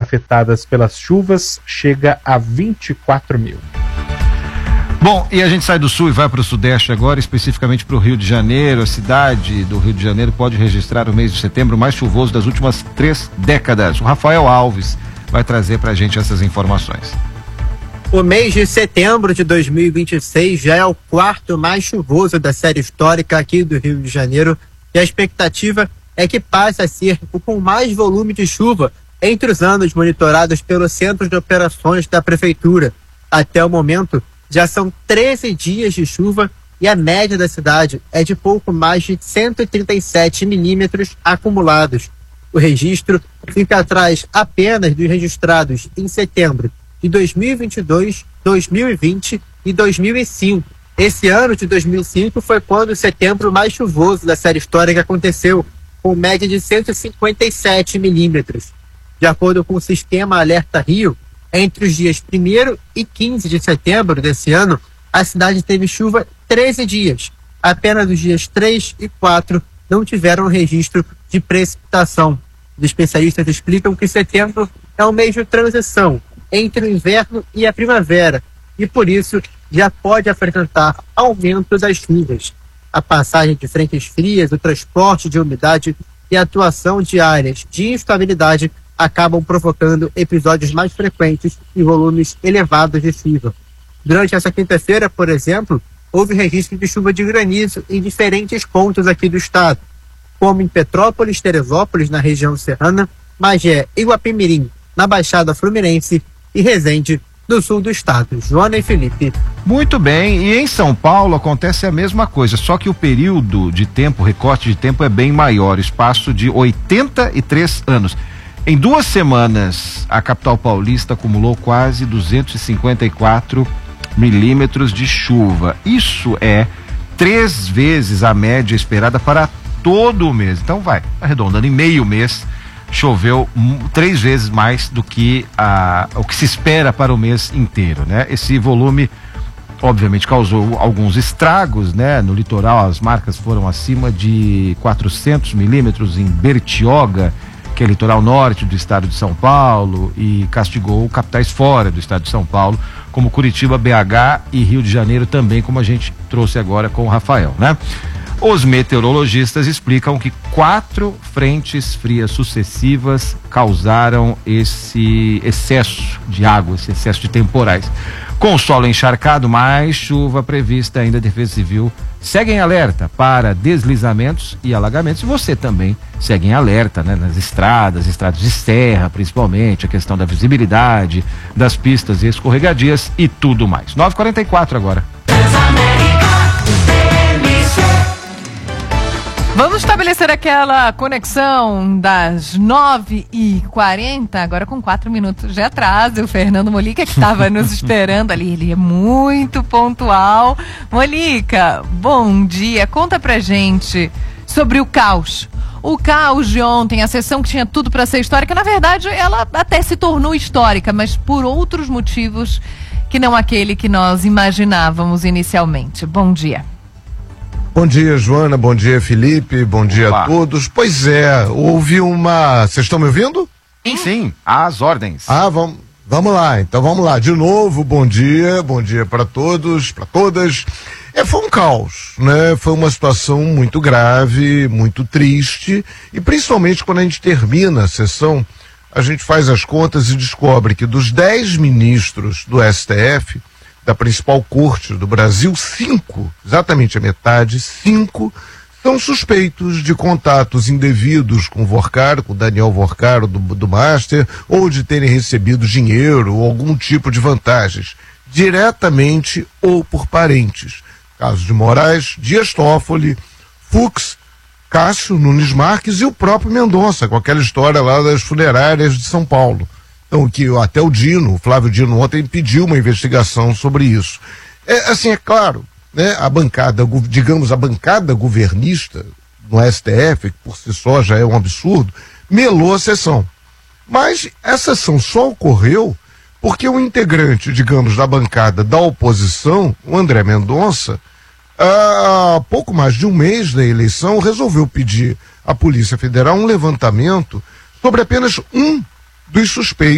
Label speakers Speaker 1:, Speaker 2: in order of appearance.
Speaker 1: afetadas pelas chuvas chega a 24 mil.
Speaker 2: Bom, e a gente sai do sul e vai para o sudeste agora, especificamente para o Rio de Janeiro. A cidade do Rio de Janeiro pode registrar o mês de setembro mais chuvoso das últimas 3 décadas. O Rafael Alves vai trazer para a gente essas informações.
Speaker 3: O mês de setembro de 2026 já é o 4º mais chuvoso da série histórica aqui do Rio de Janeiro, e a expectativa é que passe a ser o com mais volume de chuva entre os anos monitorados pelo Centro de Operações da Prefeitura. Até o momento, já são 13 dias de chuva e a média da cidade é de pouco mais de 137 milímetros acumulados. O registro fica atrás apenas dos registrados em setembro de 2022, 2020 e 2005. Esse ano de 2005 foi quando o setembro mais chuvoso da série histórica aconteceu, com média de 157 milímetros. De acordo com o Sistema Alerta Rio, entre os dias 1º e 15 de setembro desse ano, a cidade teve chuva 13 dias. Apenas os dias 3 e 4 não tiveram registro de precipitação. Os especialistas explicam que setembro é um mês de transição entre o inverno e a primavera, e por isso já pode apresentar aumento das chuvas. A passagem de frentes frias, o transporte de umidade e a atuação de áreas de instabilidade acabam provocando episódios mais frequentes e volumes elevados de chuva. Durante essa quinta-feira, por exemplo, houve registro de chuva de granizo em diferentes pontos aqui do estado, como em Petrópolis, Teresópolis, na região serrana, Magé e Guapimirim, na Baixada Fluminense, e Resende, do sul do estado. Joana e Felipe.
Speaker 2: Muito bem, e em São Paulo acontece a mesma coisa, só que o período de tempo, o recorte de tempo é bem maior, espaço de 83 anos. Em 2 semanas, a capital paulista acumulou quase 254 milímetros de chuva. Isso é 3 vezes a média esperada para todo o mês. Então vai, arredondando, em meio mês choveu 3 vezes mais do que o que se espera para o mês inteiro, né? Esse volume obviamente causou alguns estragos, né? No litoral as marcas foram acima de 400 milímetros em Bertioga, que é litoral norte do estado de São Paulo, e castigou capitais fora do estado de São Paulo, como Curitiba, BH e Rio de Janeiro também, como a gente trouxe agora com o Rafael, né? Os meteorologistas explicam que 4 frentes frias sucessivas causaram esse excesso de água, esse excesso de temporais. Com o solo encharcado, mais chuva prevista ainda. A Defesa Civil segue em alerta para deslizamentos e alagamentos. E você também segue em alerta, né? Nas estradas de serra, principalmente, a questão da visibilidade, das pistas escorregadias e tudo mais. 9h44 agora.
Speaker 4: Vamos estabelecer aquela conexão das 9h40, agora com 4 minutos de atraso. O Fernando Molica, que estava nos esperando ali, ele é muito pontual. Molica, bom dia. Conta pra gente sobre o caos. O caos de ontem, a sessão que tinha tudo para ser histórica, na verdade, ela até se tornou histórica, mas por outros motivos que não aquele que nós imaginávamos inicialmente. Bom dia.
Speaker 5: Bom dia, Joana, bom dia, Felipe, bom dia a todos. Pois é, houve uma... Vocês estão me ouvindo?
Speaker 2: Sim, às ordens.
Speaker 5: Vamos lá, então vamos lá. De novo, bom dia para todos, para todas. Foi um caos, né? Foi uma situação muito grave, muito triste, e principalmente quando a gente termina a sessão, a gente faz as contas e descobre que dos 10 ministros do STF, da principal corte do Brasil, 5, exatamente a metade, 5, são suspeitos de contatos indevidos com o Vorcaro, com o Daniel Vorcaro do Master, ou de terem recebido dinheiro ou algum tipo de vantagens, diretamente ou por parentes. Caso de Moraes, Dias Toffoli, Fux, Cássio Nunes Marques e o próprio Mendonça, com aquela história lá das funerárias de São Paulo. Então, que até o Flávio Dino ontem pediu uma investigação sobre isso. É claro, né, a bancada governista no STF, que por si só já é um absurdo, melou a sessão. Mas essa sessão só ocorreu porque um integrante, digamos, da bancada da oposição, o André Mendonça, há pouco mais de um mês da eleição, resolveu pedir à Polícia Federal um levantamento sobre apenas um dos suspeitos